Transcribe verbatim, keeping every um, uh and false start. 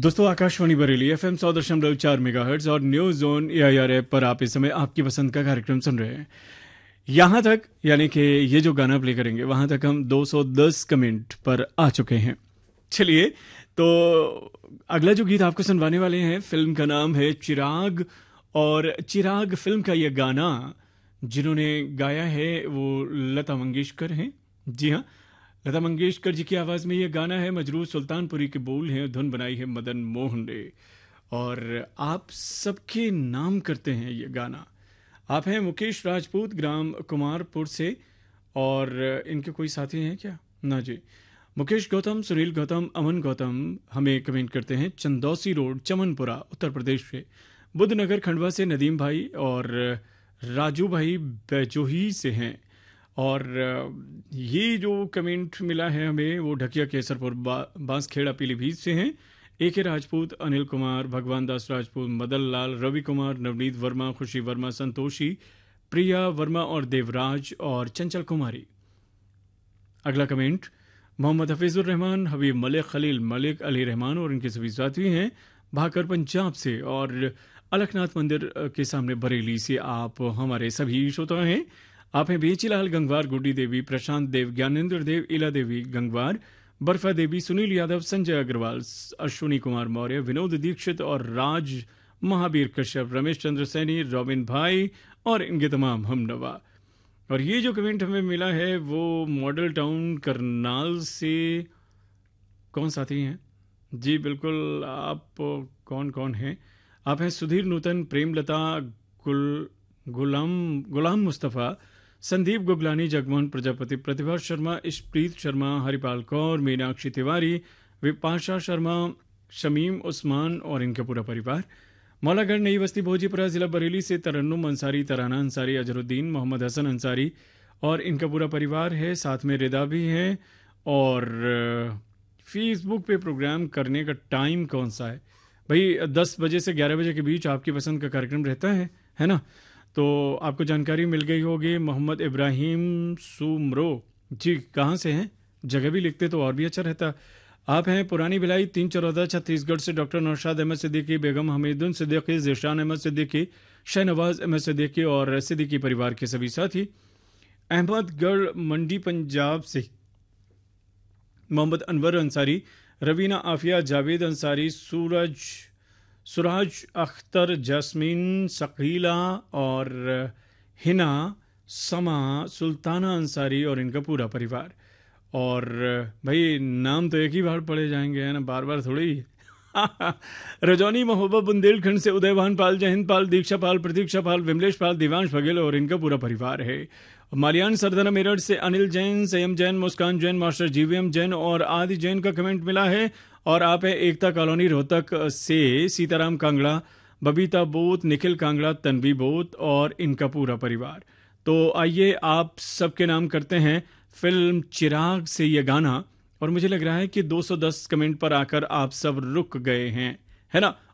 दोस्तों, Akashvani Bareilly F M सौ दशमलव चार मेगा हर्ट्ज और news zone A I R app पर आप इस समय आपकी पसंद का कार्यक्रम सुन रहे हैं। यहाँ तक यानी कि ये जो गाना प्ले करेंगे वहाँ तक हम दो सौ दस कमेंट पर आ चुके हैं। चलिए, तो अगला जो गीत आपको सुनवाने वाले हैं, फिल्म का नाम है चिराग, और चिराग फिल्म का ये गाना जिन्होंने गाया है वो लता मंगेशकर हैं। जी हाँ, लता मंगेशकर जी की आवाज़ में ये गाना है। मजरूर सुल्तानपुरी के बोल हैं, धुन बनाई है मदन मोहन ने, और आप सबके नाम करते हैं ये गाना। आप हैं मुकेश राजपूत, ग्राम कुमारपुर से, और इनके कोई साथी हैं क्या? ना जी। मुकेश गौतम, सुनील गौतम, अमन गौतम हमें कमेंट करते हैं चंदौसी रोड, चमनपुरा, उत्तर प्रदेश से। बुद्धनगर खंडवा से नदीम भाई और राजू भाई बैजोही से हैं। और ये जो कमेंट मिला है हमें वो ढकिया केसरपुर, बा, बांसखेड़ा, पीलीभीत से हैं। ए के राजपूत, अनिल कुमार, भगवान दास राजपूत, मदन लाल, रवि कुमार, नवनीत वर्मा, खुशी वर्मा, संतोषी, प्रिया वर्मा और देवराज और चंचल कुमारी। अगला कमेंट मोहम्मद हफीजुर रहमान, हबीब मलिक, खलील मलिक, अली रहमान और इनके सभी साथी हैं भाकर पंजाब से, और अलखनाथ मंदिर के सामने बरेली से आप हमारे सभी श्रोता हैं। आप हैं बेचीलाल गंगवार, गुड्डी देवी, प्रशांत देव, ज्ञानेंद्र देव, इला देवी गंगवार, बर्फा देवी, सुनील यादव, संजय अग्रवाल, अश्विनी कुमार मौर्य, विनोद दीक्षित और राज महावीर कश्यप, रमेश चंद्र सैनी, रॉबिन भाई और इनके तमाम हमनवा। और ये जो कमेंट हमें मिला है वो मॉडल टाउन करनाल से। कौन साथी हैं? जी बिल्कुल, आप कौन कौन हैं? आप हैं सुधीर नूतन, प्रेमलता, गुल गुलाम गुलाम मुस्तफ़ा, संदीप गुगलानी, जगमोहन प्रजापति, प्रतिभा शर्मा, इशप्रीत शर्मा, हरिपाल कौर, मीनाक्षी तिवारी, विपाशा शर्मा, शमीम उस्मान और इनका पूरा परिवार। मौलागढ़, नई बस्ती, भोजीपुरा, जिला बरेली से तरन्नुम अंसारी, तराना अंसारी, अजरुद्दीन, मोहम्मद हसन अंसारी और इनका पूरा परिवार है। साथ में रिदा भी है। और फेसबुक पे प्रोग्राम करने का टाइम कौन सा है भाई? दस बजे से ग्यारह बजे के बीच आपकी पसंद का कार्यक्रम रहता है, है ना? तो आपको जानकारी मिल गई होगी। मोहम्मद इब्राहिम सुमरो जी कहाँ से हैं? जगह भी लिखते तो और भी अच्छा रहता। आप हैं पुरानी भिलाई, तीन चौदह, छत्तीसगढ़ से। डॉक्टर नौशाद अहमद सिद्दीकी, बेगम हमीदुन सिद्दीकी, ज़ीशान अहमद सिद्दीकी, शाहनवाज अहमद सिद्दीकी और सिद्दीकी परिवार के सभी साथी। अहमदगढ़ मंडी पंजाब से मोहम्मद अनवर अंसारी, रवीना आफिया, जावेद अंसारी, सूरज सुराज अख्तर, जैस्मीन, शकीला और हिना, समा, सुल्ताना अंसारी और इनका पूरा परिवार। और भाई नाम तो एक ही बार पढ़े जाएंगे, है ना, बार बार थोड़ी। रजौनी महोबा, बुंदेलखंड से उदयभान पाल, जयहिंद पाल, दीक्षा पाल, प्रतीक्षा पाल, विमलेश पाल, दिवांश बघेल और इनका पूरा परिवार है। मालियान सरदाना मेरठ से अनिल जैन, संयम जैन, मुस्कान जैन, मास्टर जीवीएम जैन और आदि जैन का कमेंट मिला है। और आप है एकता कॉलोनी, रोहतक से सीताराम कांगड़ा, बबीता बोत, निखिल कांगड़ा, तन्वी बोत और इनका पूरा परिवार। तो आइए आप सबके नाम करते हैं फिल्म चिराग से ये गाना। और मुझे लग रहा है कि दो सौ दस कमेंट पर आकर आप सब रुक गए हैं, है ना?